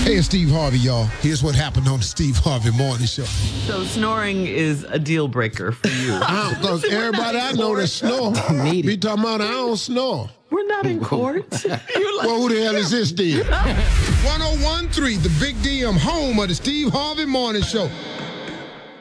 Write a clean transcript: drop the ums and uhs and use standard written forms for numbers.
Hey, it's Steve Harvey, y'all. Here's what happened on the Steve Harvey Morning Show. So snoring is a deal breaker for you. Because everybody I know that snore, be talking about I don't snore. We're not in court. Well, who the hell is this then? 1013, the Big DM, home of the Steve Harvey Morning Show.